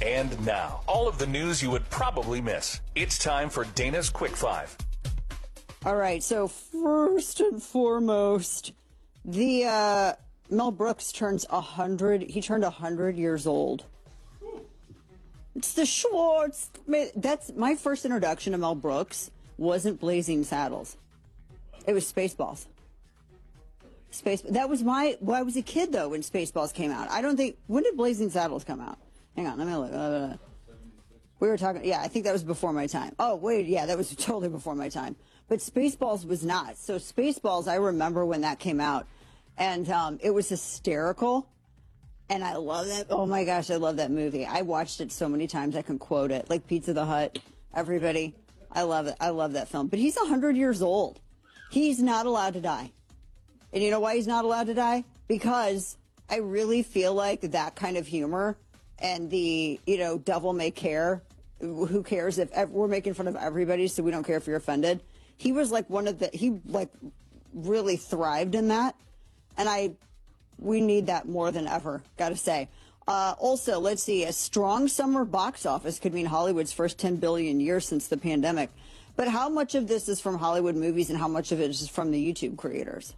And now, all of the news you would probably miss. It's time for Dana's Quick Five. All right, so first and foremost, the Mel Brooks turns 100. He turned 100 years old. It's the Schwartz. That's my first introduction to Mel Brooks. Wasn't Blazing Saddles. It was Spaceballs. That was well, I was a kid though when Spaceballs came out. I don't think, when did Blazing Saddles come out? Hang on, let me look. We were talking, yeah, I think that was before my time. Oh, wait, yeah, that was totally before my time. But Spaceballs was not. So Spaceballs, I remember when that came out. And it was hysterical. And I love that. Oh, my gosh, I love that movie. I watched it so many times I can quote it. Like Pizza the Hut, everybody. I love it. I love that film. But he's 100 years old. He's not allowed to die. And you know why he's not allowed to die? Because I really feel like that kind of humor and the, devil may care. Who cares if we're making fun of everybody, so we don't care if you're offended. He was like he really thrived in that. And we need that more than ever, gotta say. Also, let's see, a strong summer box office could mean Hollywood's first 10 billion years since the pandemic. But how much of this is from Hollywood movies and how much of it is from the YouTube creators?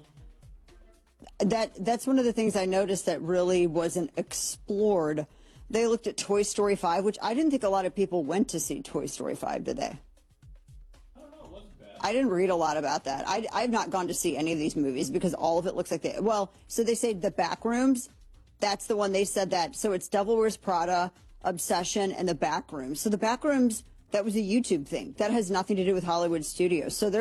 That's one of the things I noticed that really wasn't explored. They looked at Toy Story 5, which I didn't think a lot of people went to see Toy Story 5, did they? I don't know, it wasn't bad. I didn't read a lot about that. I've not gone to see any of these movies because all of it looks like so they say The Backrooms, that's the one they said that. So it's Devil Wears Prada, Obsession, and The Backrooms. So The Backrooms, that was a YouTube thing. That has nothing to do with Hollywood studios. So